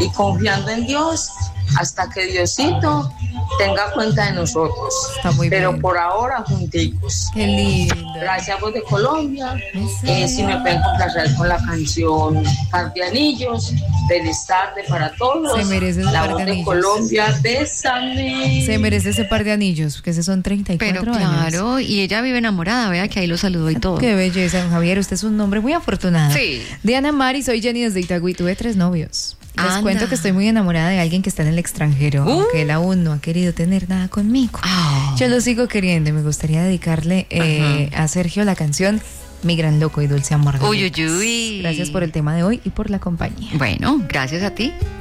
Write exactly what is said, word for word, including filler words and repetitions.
y confiando en Dios hasta que Diosito tenga cuenta de nosotros. Está muy Pero bien. por ahora junticos. Qué lindo. Gracias, Voz de Colombia. Eh, si me pueden complacer con la canción Par de Anillos. Feliz tarde para todos. Se merece ese la par de Voz de anillos. Colombia, bésame. Se merece ese par de anillos, que esos son treinta y cuatro Pero años. claro, y ella vive enamorada, vea que ahí lo saludó y todo. Qué belleza, don Javier. Usted es un hombre muy afortunado. Sí. Diana Mari, soy Jenny desde Itagüí. Tuve tres novios. Les Anda. cuento que estoy muy enamorada de alguien que está en el extranjero, Uh. aunque él aún no ha querido tener nada conmigo. Ah. Yo lo sigo queriendo y me gustaría dedicarle eh, a Sergio la canción Mi gran loco y dulce amor. de Uy, Lucas. uy, uy. Gracias por el tema de hoy y por la compañía. Bueno, gracias a ti.